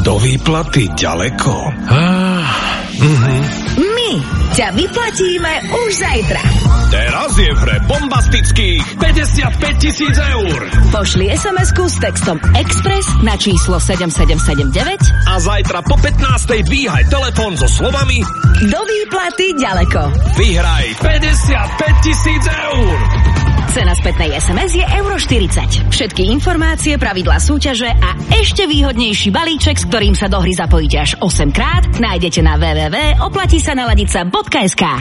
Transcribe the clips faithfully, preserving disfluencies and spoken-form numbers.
Do výplaty ďaleko? Ah, mhm. My ťa vyplatíme už zajtra. Teraz je pre bombastických päťdesiatpäť tisíc eur. Pošli es em esku s textom Express na číslo sedem sedem sedem deväť a zajtra po pätnástej dvíhaj telefón so slovami Do výplaty ďaleko. Vyhraj päťdesiatpäť tisíc eur. Cena spätnej es em es je euro štyridsať. Všetky informácie, pravidlá súťaže a ešte výhodnejší balíček, s ktorým sa do hry zapojíte až osemkrát, nájdete na w w w bodka oplatí sa naladiť bodka es ká.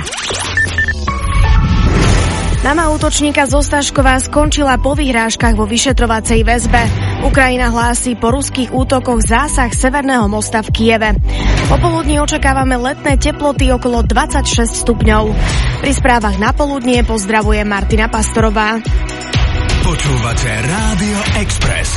Mama útočníka zo Staškova skončila po vyhrážkach vo vyšetrovacej väzbe. Ukrajina hlási po ruských útokoch zásah Severného mosta v Kieve. Popoludní očakávame letné teploty okolo dvadsaťšesť stupňov. Pri správach na poludnie pozdravuje Martina Pastorová. Počúvate Rádio Express.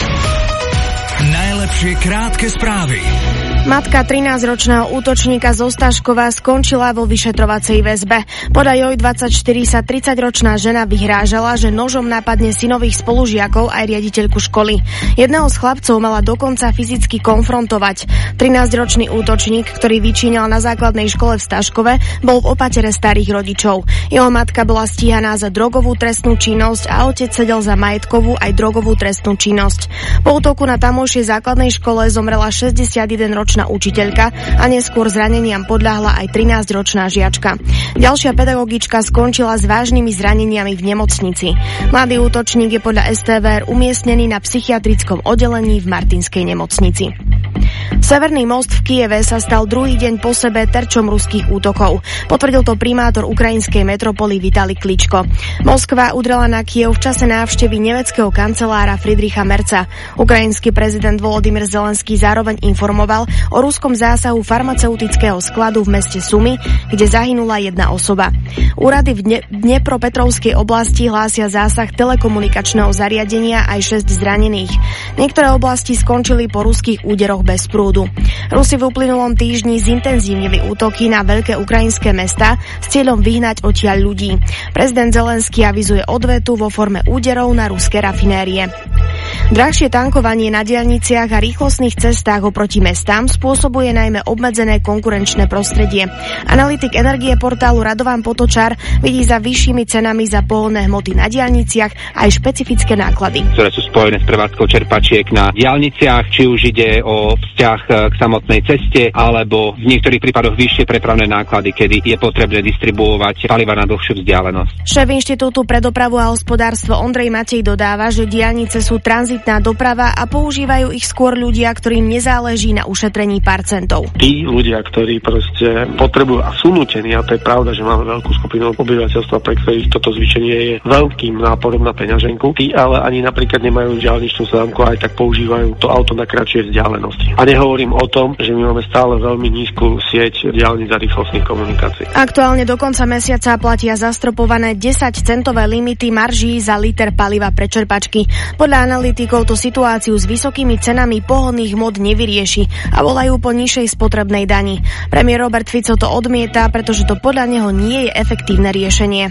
Najlepšie krátke správy. Matka trinásťročného útočníka zo Staškova skončila vo vyšetrovacej väzbe. Podľa joj dvadsaťštyri sa tridsaťročná žena vyhrážala, že nožom napadne synových spolužiakov aj riaditeľku školy. Jedného z chlapcov mala dokonca fyzicky konfrontovať. trinásťročný útočník, ktorý vyčíňal na základnej škole v Staškove, bol v opatere starých rodičov. Jeho matka bola stíhaná za drogovú trestnú činnosť a otec sedel za majetkovú aj drogovú trestnú činnosť. Po útoku na tamojšej základnej škole zomrela šesťdesiatjedenročná učiteľka a neskôr zraneniam podľahla aj trinásťročná žiačka. Ďalšia pedagogička skončila s vážnymi zraneniami v nemocnici. Mladý útočník je podľa es té vé er umiestnený na psychiatrickom oddelení v Martinskej nemocnici. Severný most v Kieve sa stal druhý deň po sebe terčom ruských útokov. Potvrdil to primátor ukrajinskej metropoly Vitali Kličko. Moskva udrela na Kiev v čase návštevy nemeckého kancelára Friedricha Merca. Ukrajinský prezident Volodymyr Zelenský zároveň informoval o ruskom zásahu farmaceutického skladu v meste Sumy, kde zahynula jedna osoba. Úrady v Dne- Dnepropetrovskej oblasti hlásia zásah telekomunikačného zariadenia aj šesť zranených. Niektoré oblasti skončili po ruských úderoch bez prúdu. Rusi v uplynulom týždni zintenzívnili útoky na veľké ukrajinské mestá s cieľom vyhnať odtiaľ ľudí. Prezident Zelenský avizuje odvetu vo forme úderov na ruské rafinérie. Drahšie tankovanie na diaľniciach a rýchlostných cestách oproti mestám spôsobuje najmä obmedzené konkurenčné prostredie. Analytik energie portálu Radovan Potočar vidí za vyššími cenami za pohonné hmoty na diaľniciach aj špecifické náklady, ktoré sú spojené s prevádzkou čerpačiek na diaľniciach, či už ide o vzťah k samotnej ceste, alebo v niektorých prípadoch vyššie prepravné náklady, kedy je potrebné distribuovať paliva na dlhšiu vzdialenosť. Šéf Inštitútu pre dopravu a hospodárstvo Ondrej Matej dodáva, že diaľnice sú tranzitná doprava a používajú ich skôr ľudia, ktorým nezáleží na ušetrení pár centov. Tí ľudia, ktorí proste potrebujú a sú nútení, a to je pravda, že máme veľkú skupinu obyvateľstva, pre ktorých toto zvýšenie je veľkým náporom na peňaženku, tí ale ani napríklad nemajú diaľničnú známku, aj tak používajú to auto na kratšie vzdialenosti. A nehovorím o tom, že my máme stále veľmi nízku sieť diaľnic a rýchlostných komunikácií. Aktuálne do konca mesiaca platia zastropované desaťcentové limity marží za liter paliva pre čerpačky. Podľa analytikov to situáciu s vysokými cenami pohonných hmot nevyrieši a volajú po nižšej spotrebnej dani. Premiér Robert Fico to odmieta, pretože to podľa neho nie je efektívne riešenie.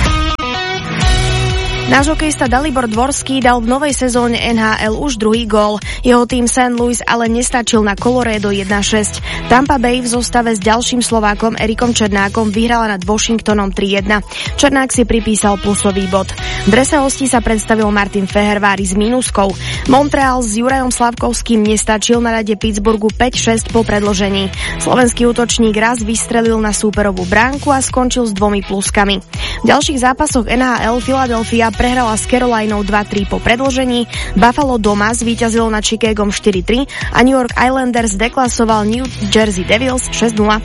Náš hokejista Dalibor Dvorský dal v novej sezóne en há el už druhý gól. Jeho tým Saint Louis ale nestačil na Colorado jedna šesť. Tampa Bay v zostave s ďalším Slovákom Erikom Černákom vyhrala nad Washingtonom tri jedna. Černák si pripísal plusový bod. V drese hostí sa predstavil Martin Fehervári s mínuskou. Montreal s Jurajom Slavkovským nestačil na rade Pittsburghu päť šesť po predĺžení. Slovenský útočník raz vystrelil na súperovú bránku a skončil s dvomi pluskami. V ďalších zápasoch en há el Philadelphia prehrala s Carolinou dva tri po predĺžení, Buffalo doma zvíťazilo nad Chicagom štyri tri a New York Islanders deklasoval New Jersey Devils šesť nula.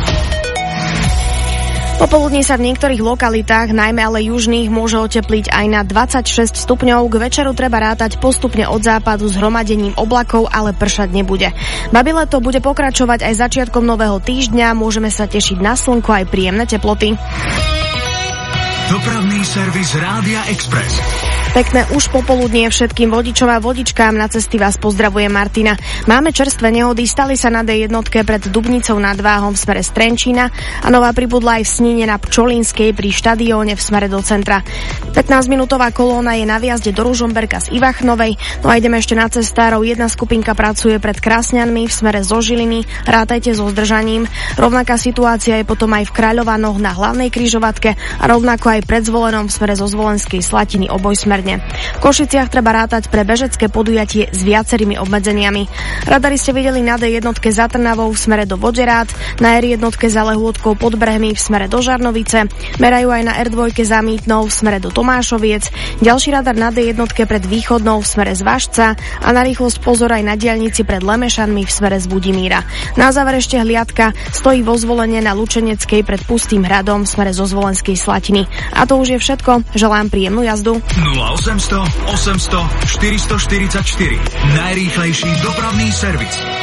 Popoludní sa v niektorých lokalitách, najmä ale južných, môže otepliť aj na dvadsaťšesť stupňov. K večeru treba rátať postupne od západu s hromadením oblakov, ale pršať nebude. Babile to bude pokračovať aj začiatkom nového týždňa, môžeme sa tešiť na slnko aj príjemné teploty. Dopravný servis Rádia Express. Pekné už popoludnie všetkým vodičom a vodičkám, na cesty vás pozdravuje Martina. Máme čerstvé nehody, stali sa na dé jedna pred Dubnicou nad Váhom v smere z Trenčína a nová pribudla aj v Snine na Pčolínskej pri štadióne v smere do centra. pätnásťminútová kolóna je na viazde do Ružomberka z Ivachnovej, no a ideme ešte na cestárov. Jedna skupinka pracuje pred Krásňanmi v smere zo Žiliny, rátajte so zdržaním. Rovnaká situácia je potom aj v Kráľovanoch na hlavnej križovatke a rovnako aj pred Zvolenom v smere zo Zvolenskej Slatiny obojsmerne. V Košiciach treba rátať pre bežecké podujatie s viacerými obmedzeniami. Radari ste videli na dé jedna za Trnavou v smere do Voderát, na er jedna za Lehôtkou pod Brehmi v smere do Žarnovice, merajú aj na er dva za Mýtnou v smere do Tomášoviec, ďalší radar na dé jedna pred Východnou v smere z Važca a na rýchlosť pozor aj na diaľnici pred Lemešanmi v smere z Budimíra. Na záver ešte hliadka stojí vo Zvolenie na Lučeneckej pred Pustým hradom v smere zo Zvolenskej Slatiny. A to už je všetko, želám príjemnú jazdu. nula osemsto osemsto štyristoštyridsaťštyri. Najrýchlejší dopravný servis.